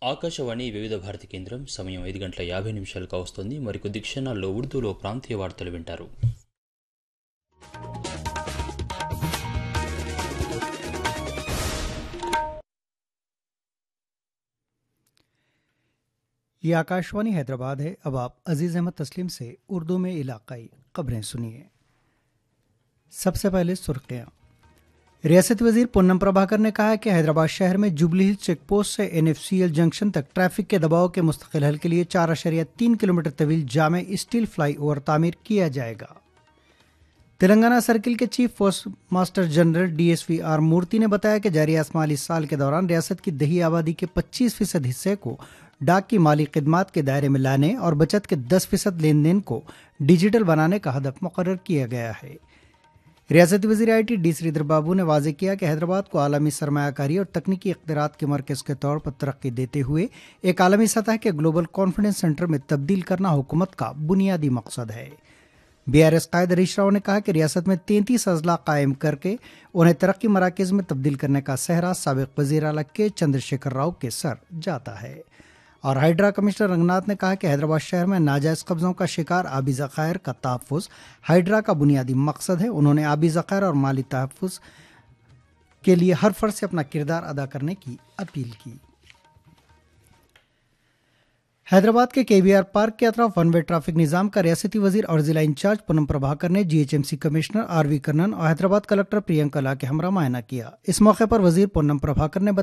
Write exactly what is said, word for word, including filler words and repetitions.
ఆకాశవాణి వివిధ భారతి కేంద్రం సమయం ఐదు గంటల యాభై నిమిషాలుగా వస్తుంది. మరికొద్ది క్షణాల్లో ఉర్దూలో ప్రాంతీయ వార్తలు వింటారు. ये आकाशवाणी हैदराबाद है. अब आप अजीज़ अहमद तस्लीम से उर्दू में इलाकाई खबरें सुनिए. सबसे पहले सुर्खियाँ. रियासती वजीर पूनम प्रभाकर ने कहा है कि हैदराबाद शहर में जुबली हिल्स चेक पोस्ट से N F C L junction तक ट्रैफिक के दबाव के मुस्तकिल हल के लिए चार अशरिया तीन किलोमीटर तवील जामे स्टील फ्लाई ओवर तामीर किया जाएगा. तेलंगाना सर्किल के chief post master general D S V are मूर्ति ने बताया कि जारी माली साल के दौरान रियासत की दही आबादी के पच्चीस फीसद हिस्से को डाक की माली खिदमात के दायरे में लाने और बचत के दस फीसद लेन देन को डिजिटल बनाने का हदफ मुकर्रर किया गया है. रियासती वज़ीर आई टी डी श्रीधर बाबू ने वाज़ेह किया कि हैदराबाद को आलमी सरमायाकारी और तकनीकी इख्तियारात के मरकज़ के तौर पर तरक्की देते हुए एक आलमी सतह के ग्लोबल कॉन्फिडेंस सेंटर में तब्दील करना हुकूमत का बुनियादी मकसद है. बी आर एस कायद हरीश राव ने कहा कि रियासत में तैंतीस अजला कायम करके उन्हें तरक्की मराकज़ में तब्दील करने का सहरा साबिक़ वज़ीर आला के चंद्रशेखर राव के सर जाता है. और हाइड्रा कमिश्नर रंगनाथ ने कहा कि हैदराबाद शहर में नाजायज़ कब्ज़ों का शिकार आबी ज़खायर का तहफ़्फ़ुज़ हाइड्रा का बुनियादी मकसद है. उन्होंने आबी ज़खायर और माली तहफ़्फ़ुज़ के लिए हर फ़र्द से अपना किरदार अदा करने की अपील की. हैदराबाद के के वी आर पार्क के अतराफ वन वे ट्रैफिक निज़ाम का रियासती वज़ीर और ज़िला इंचार्ज पूनम प्रभाकर ने जी H M C commissioner are we Karnan और हैदराबाद कलेक्टर प्रियंका ला के हमरा मुआयना किया. इस मौके पर वज़ीर पूनम प्रभाकर ने